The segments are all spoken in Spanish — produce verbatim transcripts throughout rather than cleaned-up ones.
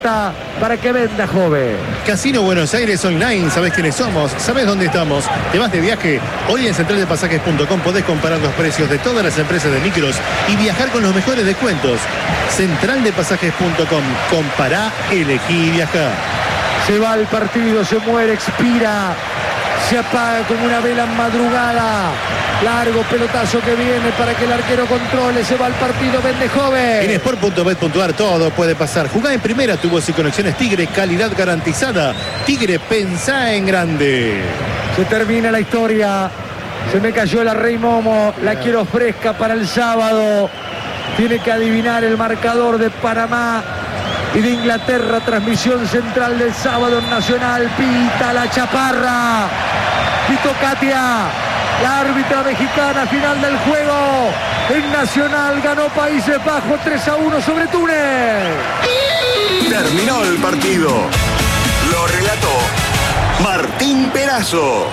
para que venda, joven. Casino Buenos Aires Online, ¿sabés quiénes somos? ¿Sabés dónde estamos? ¿Te vas de viaje? Hoy en central de pasajes punto com podés comparar los precios de todas las empresas de micros y viajar con los mejores descuentos. central de pasajes punto com. Compará, elegí y viajá. Se va el partido, se muere, expira, se apaga como una vela en madrugada. Largo pelotazo que viene para que el arquero controle. Se va el partido, vende, joven. En sport punto bet punto ar todo puede pasar. Jugá en primera, tu voz y conexiones Tigre, calidad garantizada. Tigre, pensá en grande. Se termina la historia. Se me cayó la Rey Momo. La quiero fresca para el sábado. Tiene que adivinar el marcador de Panamá y de Inglaterra. Transmisión central del sábado en Nacional. Pita la chaparra. Pito Katia, la árbitra mexicana. Final del juego. En Nacional ganó Países Bajos tres a uno sobre Túnez. Terminó el partido. Lo relató Martín Perazo.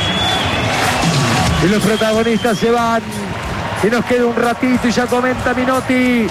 Y los protagonistas se van. Y nos queda un ratito y ya comenta Minotti.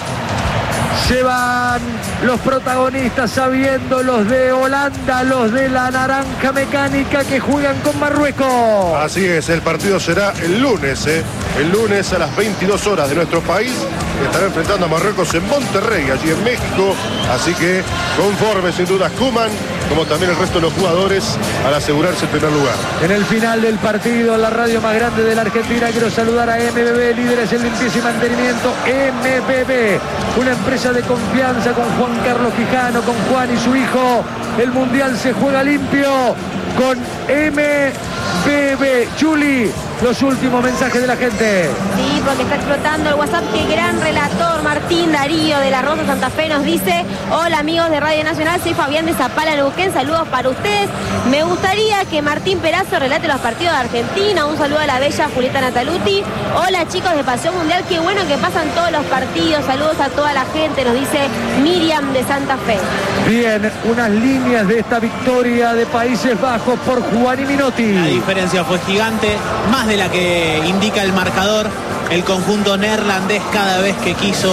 Se van los protagonistas, sabiendo los de Holanda, los de la naranja mecánica que juegan con Marruecos. Así es, el partido será el lunes, ¿eh? El lunes a las veintidós horas de nuestro país. Estará enfrentando a Marruecos en Monterrey, allí en México. Así que conforme sin duda Koeman, como también el resto de los jugadores, al asegurarse el primer lugar. En el final del partido, la radio más grande de la Argentina, quiero saludar a M B B, líderes en limpieza y mantenimiento. M B B, una empresa de confianza con Juan Carlos Quijano, con Juan y su hijo. El Mundial se juega limpio con M B B. Juli, los últimos mensajes de la gente. Sí, porque está explotando el WhatsApp. Que gran relator Martín Darío de la Rosa Santa Fe nos dice: hola amigos de Radio Nacional, soy Fabián de Zapala, Neuquén, saludos para ustedes. Me gustaría que Martín Perazo relate los partidos de Argentina. Un saludo a la bella Julieta Nataluti. Hola chicos de Pasión Mundial, qué bueno que pasan todos los partidos. Saludos a toda la gente, nos dice Miriam de Santa Fe. Bien, unas líneas de esta victoria de Países Bajos por Juan y Minotti. La diferencia fue gigante, más de la que indica el marcador. El conjunto neerlandés cada vez que quiso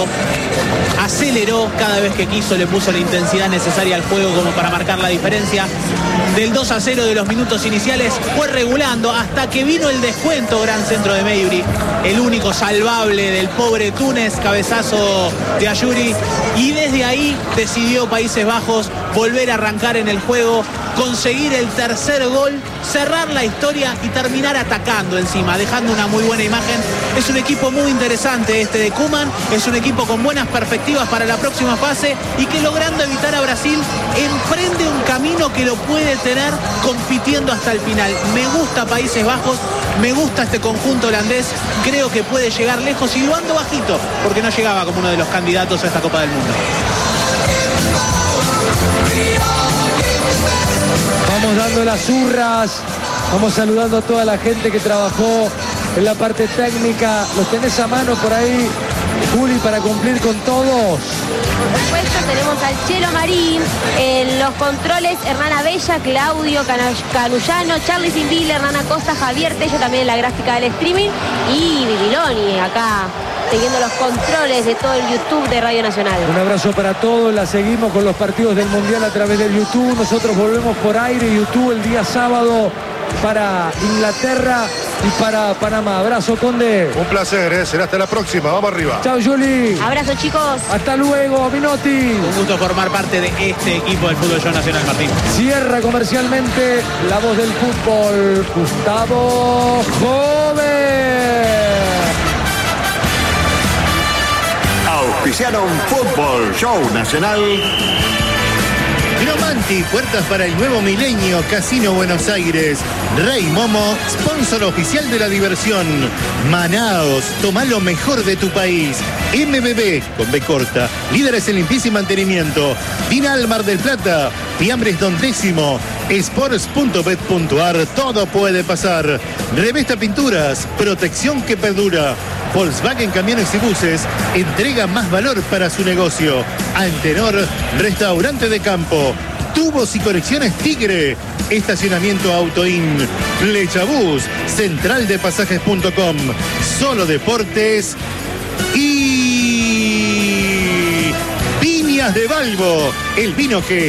aceleró, cada vez que quiso le puso la intensidad necesaria al juego como para marcar la diferencia. Del dos a cero de los minutos iniciales fue regulando hasta que vino el descuento. Gran centro de Meibri, el único salvable del pobre Túnez, cabezazo de Ayuri, y desde ahí decidió Países Bajos volver a arrancar en el juego, conseguir el tercer gol, cerrar la historia y terminar atacando encima, dejando una muy buena imagen. Es un equipo muy interesante este de Koeman, es un equipo con buenas perspectivas para la próxima fase y que, logrando evitar a Brasil, emprende un camino que lo puede tener compitiendo hasta el final. Me gusta Países Bajos, me gusta este conjunto holandés, creo que puede llegar lejos y lo ando bajito porque no llegaba como uno de los candidatos a esta Copa del Mundo. Vamos dando las hurras, vamos saludando a toda la gente que trabajó en la parte técnica. ¿Los tenés a mano por ahí, Juli, para cumplir con todos? Por supuesto, tenemos al Chelo Marín, en los controles Hernán Abella, Claudio Canullano, Charlie Civil, Hernán Acosta, Javier Tello también en la gráfica del streaming y Bibiloni acá siguiendo los controles de todo el YouTube de Radio Nacional. Un abrazo para todos, la seguimos con los partidos del Mundial a través del YouTube. Nosotros volvemos por aire YouTube el día sábado para Inglaterra y para Panamá. Abrazo, Conde. Un placer, ¿eh? Será hasta la próxima. Vamos arriba. Chao, Juli. Abrazo, chicos. Hasta luego, Minotti. Un gusto formar parte de este equipo del Fútbol Show Nacional, Martín. Cierra comercialmente la voz del fútbol, Gustavo Joven. Auspiciaron Fútbol Show Nacional. Gromanti, puertas para el nuevo milenio. Casino Buenos Aires. Rey Momo, sponsor oficial de la diversión. Manaos, toma lo mejor de tu país. M B B, con B corta, líderes en limpieza y mantenimiento. Dinal Mar del Plata, Fiambres Don Décimo. Sports punto bet punto ar, todo puede pasar. Revesta Pinturas, protección que perdura. Volkswagen Camiones y Buses, entrega más valor para su negocio. Antenor, restaurante de campo. Tubos y conexiones Tigre. Estacionamiento Autoin. Flechabús, central de pasajes punto com. Solo Deportes y Piña Viñas de Balbo, el vino que